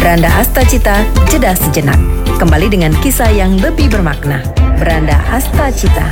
Beranda Astacita, jeda sejenak. Kembali dengan kisah yang lebih bermakna. Beranda Astacita.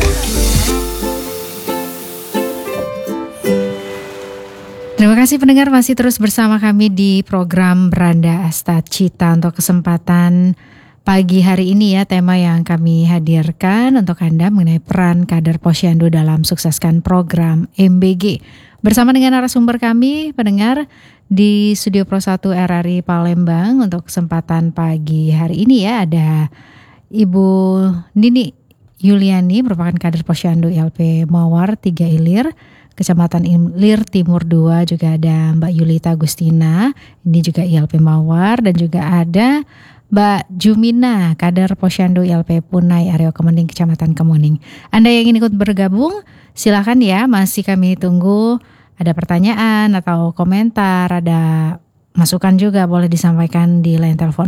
Terima kasih pendengar masih terus bersama kami di program Beranda Astacita. Untuk kesempatan pagi hari ini ya, tema yang kami hadirkan untuk Anda mengenai peran kader Posyandu dalam sukseskan program MBG. Bersama dengan narasumber kami, pendengar di Studio Pro 1 RRI Palembang. Untuk kesempatan pagi hari ini ya, ada Ibu Nini Yuliani, merupakan kader Posyandu ILP Mawar 3 Ilir, Kecamatan Ilir Timur 2. Juga ada Mbak Yulita Agustina, ini juga ILP Mawar. Dan juga ada Mbak Jumina, kader Posyandu ILP Punai Aryo Kemuning, Kecamatan Kemuning. Anda yang ingin ikut bergabung, silakan ya, masih kami tunggu. Ada pertanyaan atau komentar, ada masukan juga boleh disampaikan di line telepon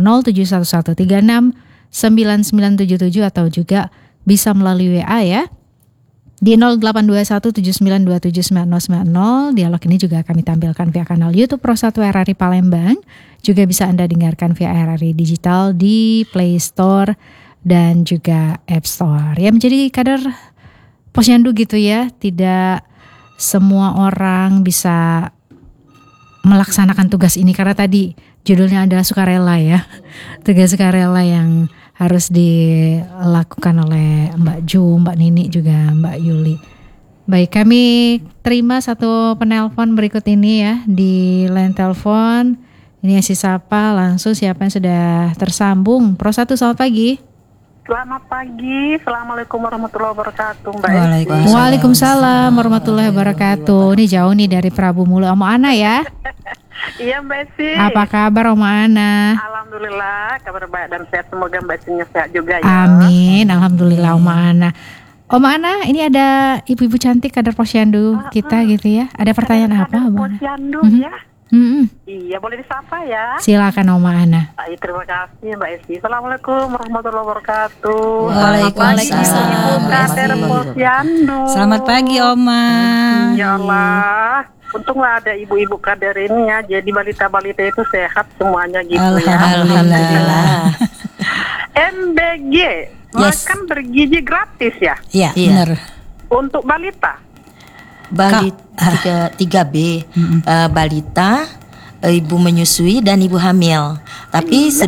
0711369977 atau juga bisa melalui WA ya di 082179279090. Dialog ini juga kami tampilkan via kanal YouTube Pro 1 RRI Palembang. Juga bisa Anda dengarkan via RRI Digital di Play Store dan juga App Store. Ya, menjadi kader Posyandu gitu ya, tidak semua orang bisa melaksanakan tugas ini karena tadi judulnya adalah sukarela ya. Tugas sukarela yang harus dilakukan oleh Mbak Ju, Mbak Nini juga Mbak Yuli. Baik, kami terima satu penelpon berikut ini ya di line telepon. Ini si sapa langsung siapa yang sudah tersambung. Pro 1, selamat pagi. Selamat pagi, Assalamualaikum warahmatullahi wabarakatuh Mbak Esi. Waalaikumsalam warahmatullahi wabarakatuh. Ini jauh nih dari Prabu Mulu, Oma Ana ya. Iya Mbak Esi. Apa kabar Oma Ana? Alhamdulillah, kabar baik dan sehat. Semoga Mbak Esinya sehat juga ya. Amin, alhamdulillah Oma Ana. Oma Ana, ini ada ibu-ibu cantik kader Posyandu kita gitu ya. Ada pertanyaan apa Oma Ana? Posyandu ya. Iya, boleh disapa ya. Silakan Oma Ana. Terima kasih Mbak Esi. Assalamualaikum warahmatullahi wabarakatuh. Waalaikumsalam. Kader Posyandu. Selamat pagi Oma. Ya Allah, untunglah ada ibu-ibu kader ini ya. Jadi balita-balita itu sehat semuanya gitu ya. Alhamdulillah. MBG, makan bergizi gratis ya? Iya, benar. Untuk balita? Balita 3B, balita, ibu menyusui dan ibu hamil. Tapi